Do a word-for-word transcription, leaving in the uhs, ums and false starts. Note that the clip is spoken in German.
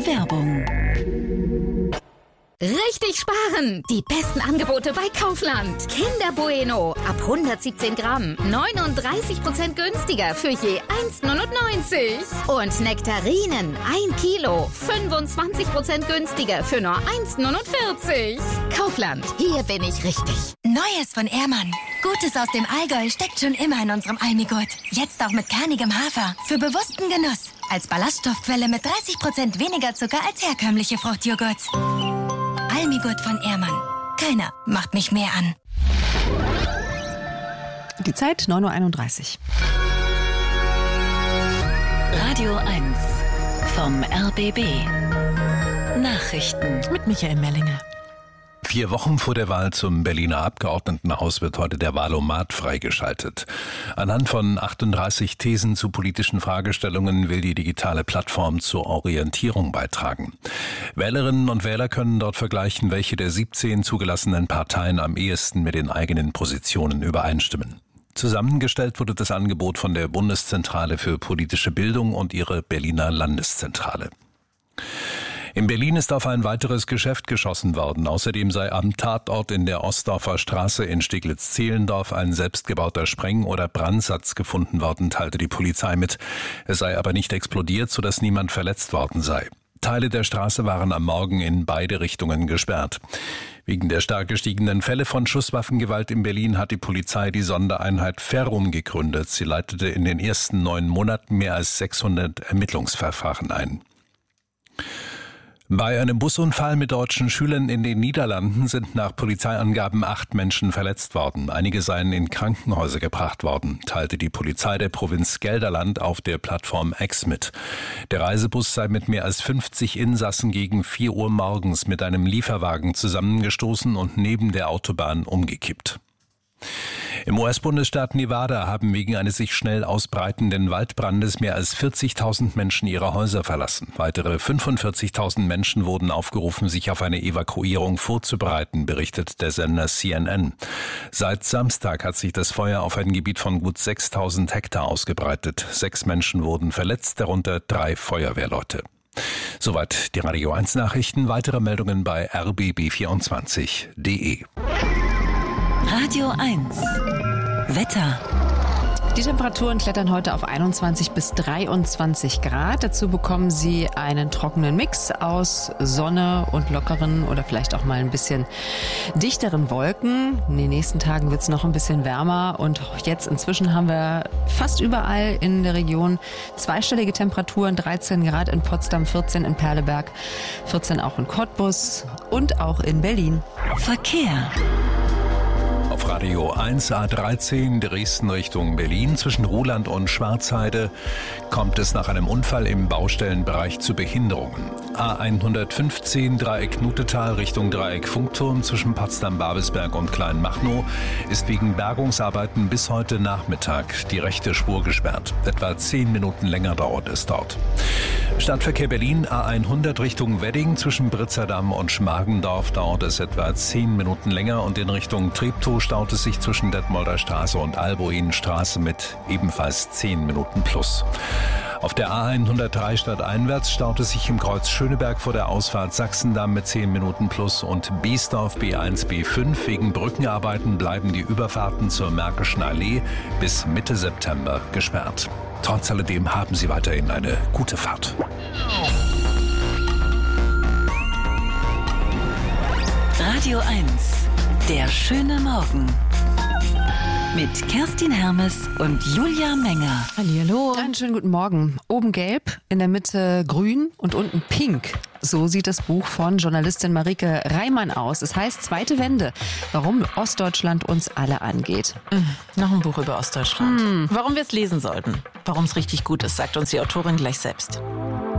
Werbung. Richtig sparen! Die besten Angebote bei Kaufland. Kinder Bueno ab hundertsiebzehn Gramm. neununddreißig Prozent günstiger für je eins Komma neunundneunzig. Und Nektarinen ein Kilo. fünfundzwanzig Prozent günstiger für nur eins Komma neunundvierzig. Kaufland, hier bin ich richtig. Neues von Ehrmann. Gutes aus dem Allgäu steckt schon immer in unserem Almigurt. Jetzt auch mit kernigem Hafer. Für bewussten Genuss. Als Ballaststoffquelle mit dreißig Prozent weniger Zucker als herkömmliche Fruchtjoghurts. Almigurt von Ehrmann. Keiner macht mich mehr an. Die Zeit neun Uhr einunddreißig. Radio eins vom R B B. Nachrichten Mit Michael Mellinger. Vier Wochen vor der Wahl zum Berliner Abgeordnetenhaus wird heute der Wahlomat freigeschaltet. Anhand von achtunddreißig Thesen zu politischen Fragestellungen will die digitale Plattform zur Orientierung beitragen. Wählerinnen und Wähler können dort vergleichen, welche der siebzehn zugelassenen Parteien am ehesten mit den eigenen Positionen übereinstimmen. Zusammengestellt wurde das Angebot von der Bundeszentrale für politische Bildung und ihre Berliner Landeszentrale. In Berlin ist auf ein weiteres Geschäft geschossen worden. Außerdem sei am Tatort in der Ostdorfer Straße in Steglitz-Zehlendorf ein selbstgebauter Spreng- oder Brandsatz gefunden worden, teilte die Polizei mit. Es sei aber nicht explodiert, sodass niemand verletzt worden sei. Teile der Straße waren am Morgen in beide Richtungen gesperrt. Wegen der stark gestiegenen Fälle von Schusswaffengewalt in Berlin hat die Polizei die Sondereinheit Ferrum gegründet. Sie leitete in den ersten neun Monaten mehr als sechshundert Ermittlungsverfahren ein. Bei einem Busunfall mit deutschen Schülern in den Niederlanden sind nach Polizeiangaben acht Menschen verletzt worden. Einige seien in Krankenhäuser gebracht worden, teilte die Polizei der Provinz Gelderland auf der Plattform X mit. Der Reisebus sei mit mehr als fünfzig Insassen gegen vier Uhr morgens mit einem Lieferwagen zusammengestoßen und neben der Autobahn umgekippt. Im U S-Bundesstaat Nevada haben wegen eines sich schnell ausbreitenden Waldbrandes mehr als vierzigtausend Menschen ihre Häuser verlassen. Weitere fünfundvierzigtausend Menschen wurden aufgerufen, sich auf eine Evakuierung vorzubereiten, berichtet der Sender C N N. Seit Samstag hat sich das Feuer auf ein Gebiet von gut sechstausend Hektar ausgebreitet. Sechs Menschen wurden verletzt, darunter drei Feuerwehrleute. Soweit die Radio eins Nachrichten. Weitere Meldungen bei r b b vierundzwanzig punkt d e. Radio eins Wetter. Die Temperaturen klettern heute auf einundzwanzig bis dreiundzwanzig Grad. Dazu bekommen Sie einen trockenen Mix aus Sonne und lockeren oder vielleicht auch mal ein bisschen dichteren Wolken. In den nächsten Tagen wird es noch ein bisschen wärmer und jetzt inzwischen haben wir fast überall in der Region zweistellige Temperaturen. dreizehn Grad in Potsdam, vierzehn in Perleberg, vierzehn auch in Cottbus und auch in Berlin. Verkehr. Auf Radio eins A dreizehn Dresden Richtung Berlin zwischen Ruhland und Schwarzheide kommt es nach einem Unfall im Baustellenbereich zu Behinderungen. A hundertfünfzehn Dreieck Nutetal Richtung Dreieck Funkturm zwischen Potsdam-Babelsberg und Kleinmachnow ist wegen Bergungsarbeiten bis heute Nachmittag die rechte Spur gesperrt. Etwa zehn Minuten länger dauert es dort. Stadtverkehr Berlin A hundert Richtung Wedding zwischen Britzerdamm und Schmargendorf dauert es etwa zehn Minuten länger und in Richtung Treptow staut es sich zwischen Detmolder Straße und Albuinstraße mit ebenfalls zehn Minuten plus. Auf der A hundertdrei stadteinwärts staut es sich im Kreuz Schöneberg vor der Ausfahrt Sachsendamm mit zehn Minuten plus und Biesdorf B eins B fünf. Wegen Brückenarbeiten bleiben die Überfahrten zur Märkischen Allee bis Mitte September gesperrt. Trotz alledem haben Sie weiterhin eine gute Fahrt. Radio eins, der schöne Morgen. Mit Kerstin Hermes und Julia Menger. Hallihallo. Einen schönen guten Morgen. Oben gelb, in der Mitte grün und unten pink. So sieht das Buch von Journalistin Marike Reimann aus. Es heißt Zweite Wende, warum Ostdeutschland uns alle angeht. Mhm. Noch ein Buch über Ostdeutschland. Mhm. Warum wir es lesen sollten. Warum es richtig gut ist, sagt uns die Autorin gleich selbst.